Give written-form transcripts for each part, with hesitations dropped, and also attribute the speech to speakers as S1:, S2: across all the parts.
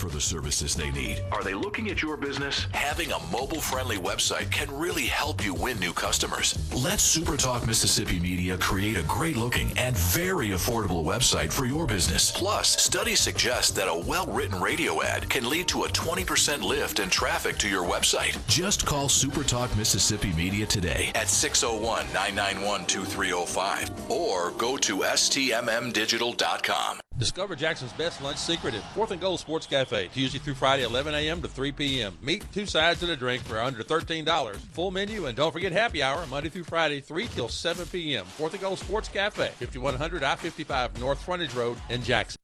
S1: for the services they need. Are they looking at your business? Having a mobile-friendly website can really help you win new customers. Let SuperTalk Mississippi Media create a great-looking and very affordable website for your business. Plus, studies suggest that a well-written radio ad can lead to a 20% lift in traffic to your website. Just call SuperTalk Mississippi Media today at 601-991-2305 or go to stmmdigital.com.
S2: Discover Jackson's best lunch secret at 4th and Gold Sports Cafe, Tuesday through Friday, 11 a.m. to 3 p.m. Meat, 2 sides and a drink for under $13. Full menu, and don't forget happy hour, Monday through Friday, 3 till 7 p.m. 4th and Gold Sports Cafe, 5100 I-55 North Frontage Road in Jackson.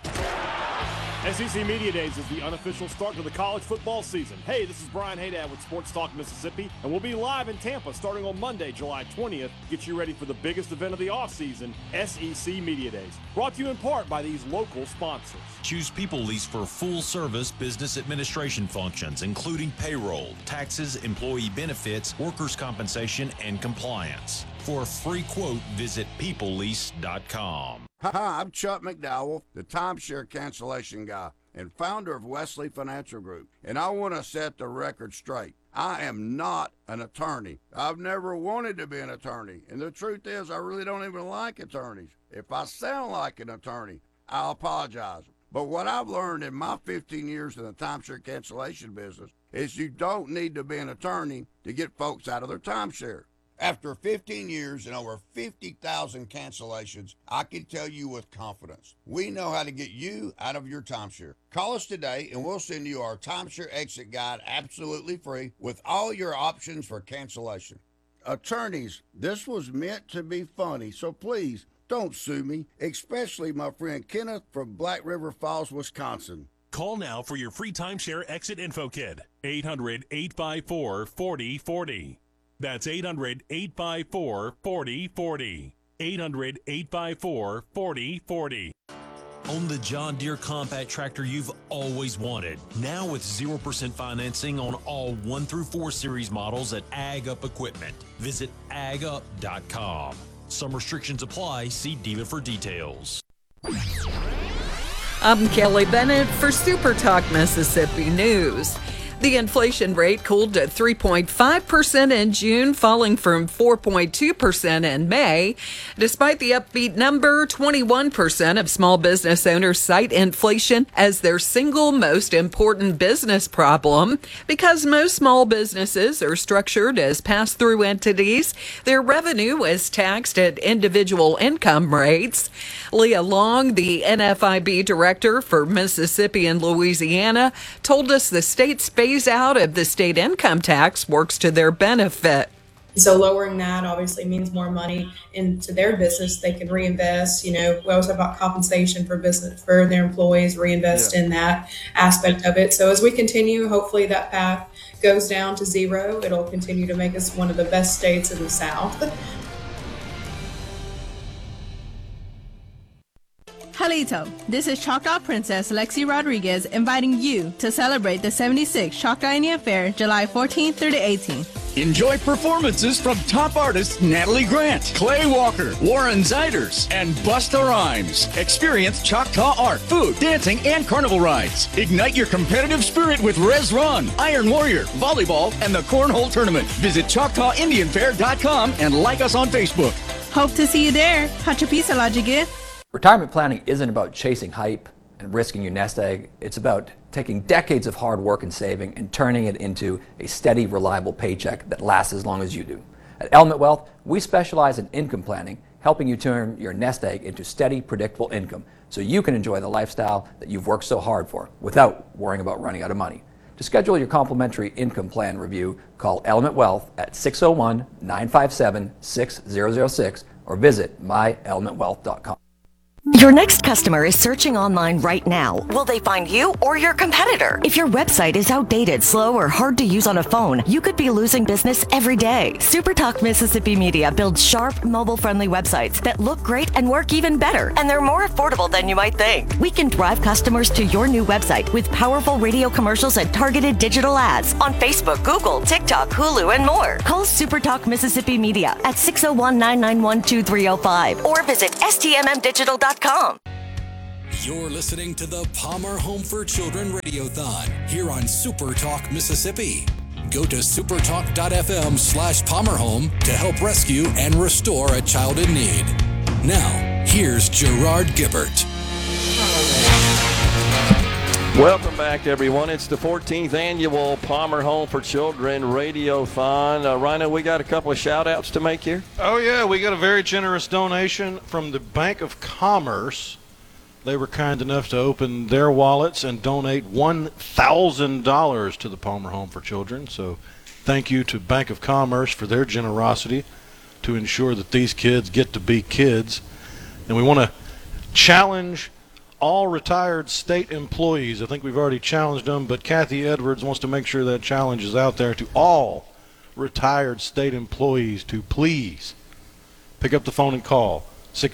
S3: SEC Media Days is the unofficial start to the college football season. Hey, this is Brian Haydad with Sports Talk Mississippi, and we'll be live in Tampa starting on Monday, July 20th. Get you ready for the biggest event of the offseason, SEC Media Days. Brought to you in part by these local sponsors.
S4: Choose People Lease for full-service business administration functions, including payroll, taxes, employee benefits, workers' compensation, and compliance. For a free quote, visit peoplelease.com.
S5: Hi, I'm Chuck McDowell, the timeshare cancellation guy and founder of Wesley Financial Group, and I want to set the record straight. I am not an attorney. I've never wanted to be an attorney, and the truth is I really don't even like attorneys. If I sound like an attorney, I'll apologize. But what I've learned in my 15 years in the timeshare cancellation business is you don't need to be an attorney to get folks out of their timeshare. After 15 years and over 50,000 cancellations, I can tell you with confidence, we know how to get you out of your timeshare. Call us today and we'll send you our timeshare exit guide absolutely free with all your options for cancellation. Attorneys, this was meant to be funny, so please don't sue me, especially my friend Kenneth from Black River Falls, Wisconsin.
S6: Call now for your free timeshare exit info kit. 800-854-4040. That's 800-854-4040. 800-854-4040.
S4: Own the John Deere compact tractor you've always wanted. Now with 0% financing on all 1 through 4 series models at Ag Up Equipment. Visit agup.com. Some restrictions apply. See dealer for details.
S7: I'm Kelly Bennett for Super Talk Mississippi News. The inflation rate cooled to 3.5% in June, falling from 4.2% in May. Despite the upbeat number, 21% of small business owners cite inflation as their single most important business problem. Because most small businesses are structured as pass-through entities, their revenue is taxed at individual income rates. Leah Long, the NFIB director for Mississippi and Louisiana, told us the state's phase out of the state income tax works to their benefit.
S8: So lowering that obviously means more money into their business. They can reinvest. You know, we always talk about compensation for business for their employees, reinvest in that aspect of it. So as we continue, hopefully that path goes down to zero. It'll continue to make us one of the best states in the South.
S9: Halito, this is Choctaw Princess Lexi Rodriguez inviting you to celebrate the 76th Choctaw Indian Fair, July 14th through the 18th.
S10: Enjoy performances from top artists Natalie Grant, Clay Walker, Warren Ziders, and Busta Rhymes. Experience Choctaw art, food, dancing, and carnival rides. Ignite your competitive spirit with Res Run, Iron Warrior, volleyball, and the Cornhole Tournament. Visit ChoctawIndianFair.com and like us on Facebook.
S9: Hope to see you there. Hachapisa Lajigit.
S11: Retirement planning isn't about chasing hype and risking your nest egg. It's about taking decades of hard work and saving and turning it into a steady, reliable paycheck that lasts as long as you do. At Element Wealth, we specialize in income planning, helping you turn your nest egg into steady, predictable income so you can enjoy the lifestyle that you've worked so hard for without worrying about running out of money. To schedule your complimentary income plan review, call Element Wealth at 601-957-6006 or visit myelementwealth.com.
S12: Your next customer is searching online right now. Will they find you or your competitor? If your website is outdated, slow, or hard to use on a phone, you could be losing business every day. SuperTalk Mississippi Media builds sharp, mobile-friendly websites that look great and work even better, and they're more affordable than you might think. We can drive customers to your new website with powerful radio commercials and targeted digital ads on Facebook, Google, TikTok, Hulu, and more. Call SuperTalk Mississippi Media at 601-991-2305 or visit stmmdigital.com.
S13: You're listening to the Palmer Home for Children Radiothon here on Super Talk Mississippi. Go to supertalk.fm/PalmerHome to help rescue and restore a child in need. Now, here's Gerard Gibbert.
S14: Welcome back, everyone. It's the 14th annual Palmer Home for Children Radiothon. Rhino, we got a couple of shout-outs to make here.
S15: Oh, yeah. We got a very generous donation from the Bank of Commerce. They were kind enough to open their wallets and donate $1,000 to the Palmer Home for Children. So thank you to Bank of Commerce for their generosity to ensure that these kids get to be kids. And we want to challenge all retired state employees. I think we've already challenged them, but Kathy Edwards wants to make sure that challenge is out there to all retired state employees to please pick up the phone and call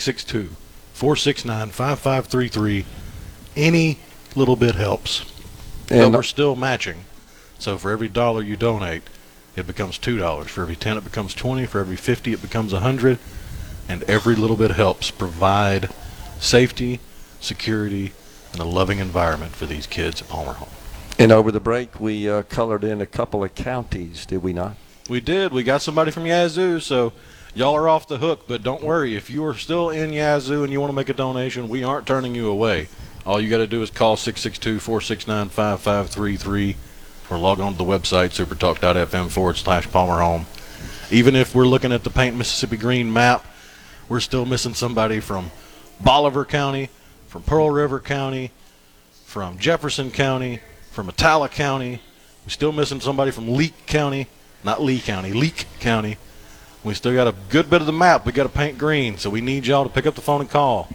S15: 662-469-5533. Any little bit helps. But we're still matching. So for every $1 you donate, it becomes $2. For every 10 it becomes 20. For every 50 it becomes 100. And every little bit helps provide safety, security, and a loving environment for these kids at Palmer Home.
S14: And over the break, we colored in a couple of counties, did we not?
S15: We did. We got somebody from Yazoo, so y'all are off the hook. But don't worry, if you are still in Yazoo and you want to make a donation, we aren't turning you away. All you got to do is call 662-469-5533 or log on to the website, supertalk.fm/Palmer Home. Even if we're looking at the Paint Mississippi Green map, we're still missing somebody from Bolivar County, from Pearl River County, from Jefferson County, from Attala County. We're still missing somebody from Leake County. Not Lee County, Leake County. We still got a good bit of the map we got to paint green, so we need y'all to pick up the phone and call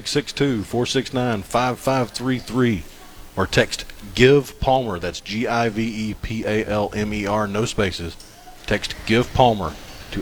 S15: 662-469-5533 or text GIVE Palmer. That's GIVEPALMER, no spaces. Text GIVE Palmer to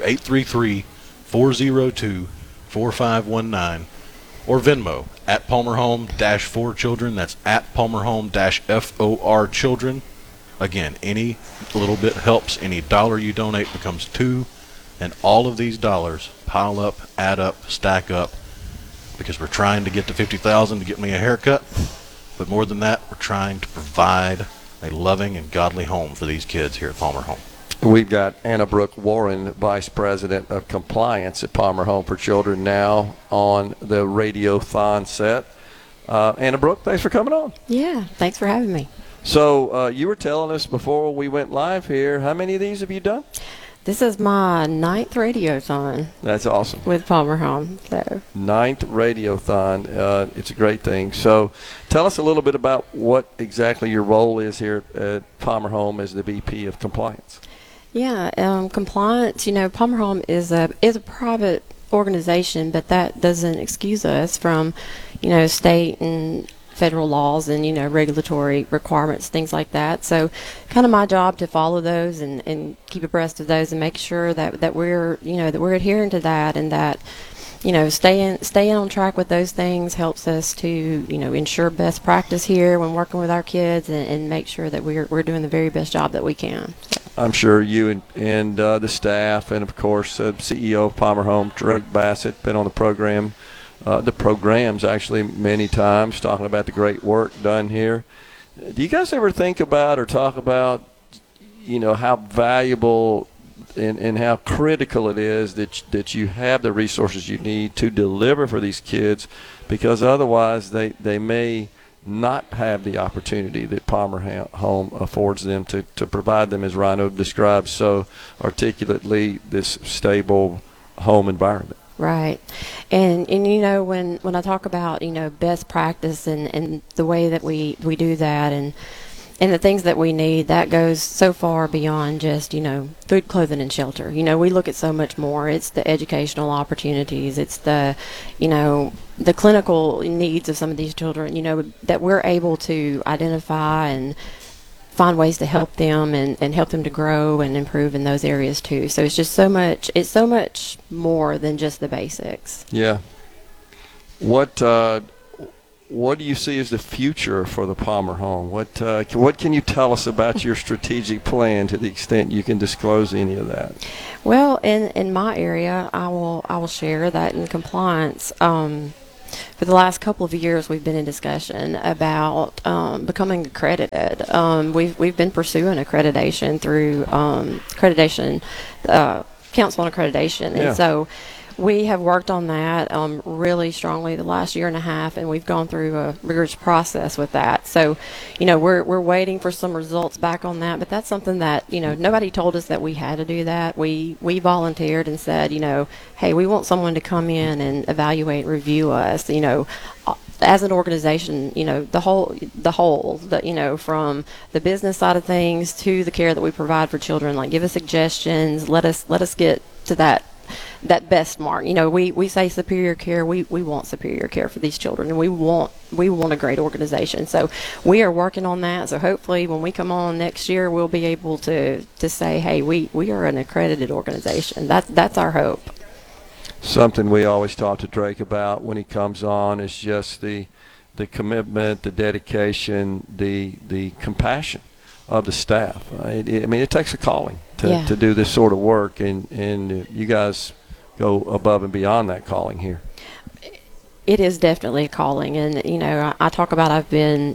S15: 833-402-4519 or Venmo at Palmer Home-4 Children. That's at Palmer Home-FOR Children. Again, any little bit helps. Any $1 you donate becomes $2, and all of these dollars pile up, add up, stack up, because we're trying to get to $50,000 to get me a haircut. But more than that, we're trying to provide a loving and godly home for these kids here at Palmer Home.
S14: We've got Anna Brooke Warren, Vice President of Compliance at Palmer Home for Children, now on the Radiothon set. Anna Brooke, thanks for coming on.
S16: Yeah, thanks for having me.
S14: So you were telling us before we went live here, how many of these have you done?
S16: This is my 9th Radiothon.
S14: That's awesome.
S16: With Palmer Home. So
S14: 9th Radiothon. It's a great thing. So tell us a little bit about what exactly your role is here at Palmer Home as the VP of Compliance.
S16: Yeah, compliance, Palmer Home is a private organization, but that doesn't excuse us from, state and federal laws and, regulatory requirements, things like that. So kind of my job to follow those and keep abreast of those and make sure that we're, that we're adhering to that, and that, staying on track with those things helps us to, ensure best practice here when working with our kids and make sure that we're doing the very best job that we can.
S14: I'm sure you and the staff, and of course CEO of Palmer Home, Drake Bassett, been on the program, the programs actually many times, talking about the great work done here. Do you guys ever think about or talk about, how valuable and how critical it is that you have the resources you need to deliver for these kids, because otherwise they may not have the opportunity that Palmer Home affords them to provide them, as Rhino describes so articulately, this stable home environment.
S16: Right. And when I talk about, best practice and the way that we do that and the things that we need, that goes so far beyond just, food, clothing, and shelter. We look at so much more. It's the educational opportunities. It's the, the clinical needs of some of these children, that we're able to identify and find ways to help them and help them to grow and improve in those areas too. So it's just so much more than just the basics.
S14: Yeah. What do you see as the future for the Palmer Home? What can you tell us about your strategic plan, to the extent you can disclose any of that?
S16: Well, in my area, I will share that in compliance. for the last couple of years, we've been in discussion about becoming accredited. We've been pursuing accreditation through Council on Accreditation, and so we have worked on that really strongly the last year and a half, and we've gone through a rigorous process with that. So, we're waiting for some results back on that, but that's something that, nobody told us that we had to do that. We volunteered and said, hey, we want someone to come in and evaluate, review us, as an organization, the whole, from the business side of things to the care that we provide for children, like give us suggestions, let us get to that best mark. We say superior care. We want superior care for these children, and we want a great organization. So we are working on that. So hopefully when we come on next year, we'll be able to say, hey, we are an accredited organization. That's our hope.
S14: Something we always talk to Drake about when he comes on is just the commitment, the dedication, the compassion of the staff. It takes a calling to do this sort of work, and you guys go above and beyond that calling here.
S16: It is definitely a calling, and I talk about I've been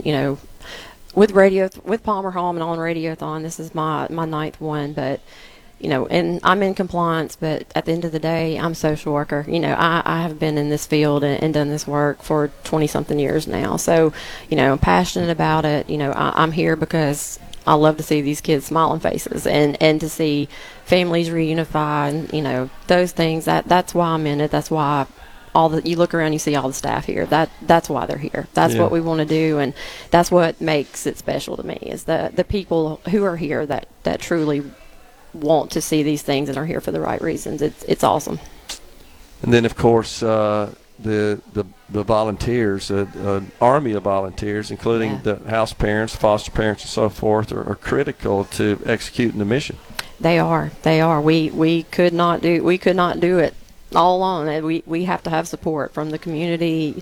S16: with Palmer Home and on Radiothon. This is my ninth one, but and I'm in compliance, but at the end of the day, I'm a social worker. I have been in this field and done this work for 20-something years now. So, I'm passionate about it. I'm here because I love to see these kids' smiling faces and to see families reunify and, those things. That's why I'm in it. That's why you look around, you see all the staff here. That's why they're here. That's what we want to do, and that's what makes it special to me is the people who are here that truly want to see these things and are here for the right reasons. It's awesome.
S14: And then, of course, the volunteers, an army of volunteers, including the house parents, foster parents, and so forth, are critical to executing the mission. They are.
S16: We could not do it all alone. We have to have support from the community.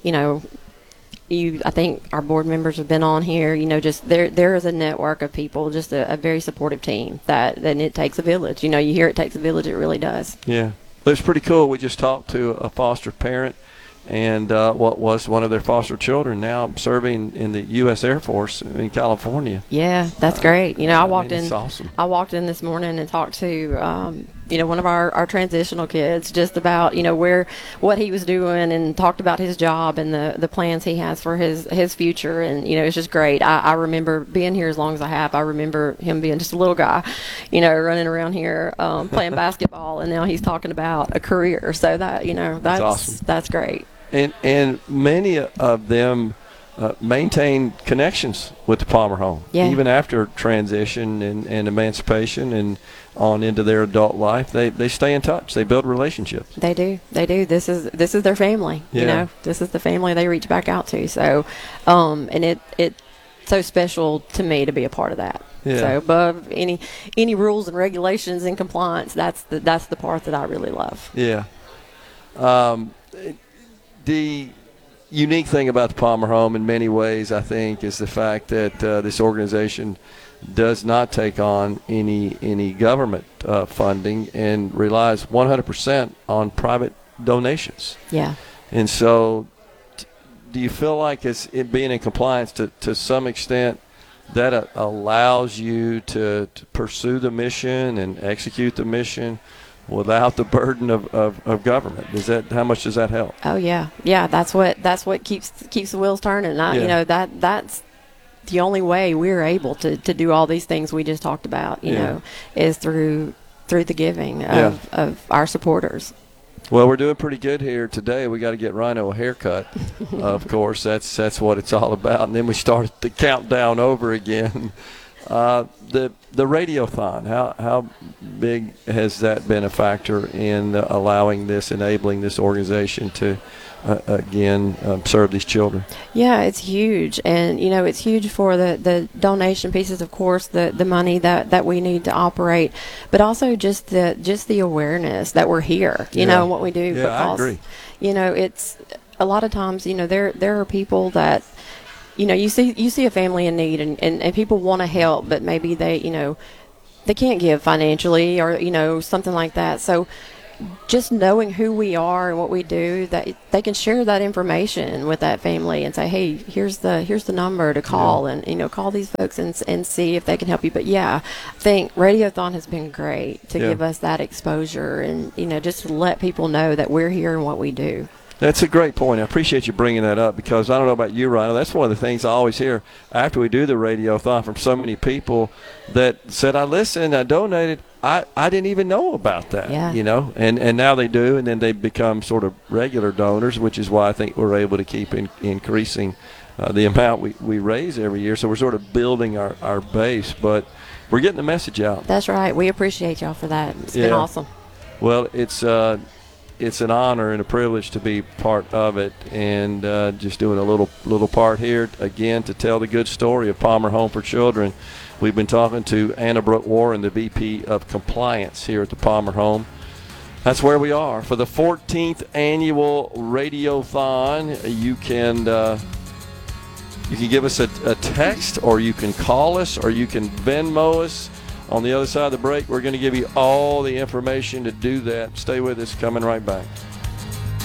S16: I think our board members have been on here. Just there is a network of people, just a very supportive team. And it takes a village. You hear it takes a village. It really does.
S14: Yeah, it was pretty cool. We just talked to a foster parent, and what was one of their foster children now serving in the U.S. Air Force in California.
S16: Yeah, that's great. I walked in.
S14: It's awesome.
S16: I walked in this morning and talked to one of our transitional kids just about what he was doing, and talked about his job and the plans he has for his future, and it's just great. I remember being here as long as I have. I remember him being just a little guy, running around here playing basketball, and now he's talking about a career. So that's awesome. That's great.
S14: And many of them maintain connections with the Palmer Home, even after transition and emancipation and on into their adult life. They stay in touch. They build relationships. They do. This
S16: is their family. This is the family they reach back out to. So, and it's so special to me to be a part of that. Yeah. So above any rules and regulations and compliance, that's the part that I really love.
S14: Yeah. The unique thing about the Palmer Home in many ways, I think, is the fact that this organization does not take on any government funding and relies 100% on private donations.
S16: Yeah.
S14: And so do you feel like it being in compliance to some extent that allows you to pursue the mission and execute the mission without the burden of government? How much does that help?
S16: Oh yeah, that's what keeps the wheels turning. That's the only way we're able to do all these things we just talked about. Is through the giving of our supporters.
S14: Well, we're doing pretty good here today. We got to get Rhino a haircut. Of course, that's what it's all about. And then we start the countdown over again. The Radiothon, how big has that been a factor in enabling this organization to again serve these children?
S16: Yeah, it's huge, and it's huge for the donation pieces, of course, the money that we need to operate, but also just the awareness that we're here. What we do.
S14: Yeah,
S16: because,
S14: I agree.
S16: It's a lot of times there are people that. You see a family in need, and people want to help, but maybe they can't give financially or, something like that. So, just knowing who we are and what we do, that they can share that information with that family and say, hey, here's the number to call, and call these folks and see if they can help you. But yeah, I think Radiothon has been great to give us that exposure and just to let people know that we're here and what we do.
S14: That's a great point. I appreciate you bringing that up, because I don't know about you, Rhino. That's one of the things I always hear after we do the Radiothon from so many people that said, I listened, I donated, I didn't even know about that, and now they do, and then they become sort of regular donors, which is why I think we're able to keep increasing the amount we raise every year. So we're sort of building our base, but we're getting the message out.
S16: That's right. We appreciate y'all for that. It's been awesome.
S14: Well, it's an honor and a privilege to be part of it, and just doing a little part here again to tell the good story of Palmer Home for Children. We've been talking to Anna Brooke Warren, the VP of Compliance here at the Palmer Home. That's where we are for the 14th annual Radiothon. You can give us a text, or you can call us, or you can Venmo us. On the other side of the break, we're going to give you all the information to do that. Stay with us. Coming right back.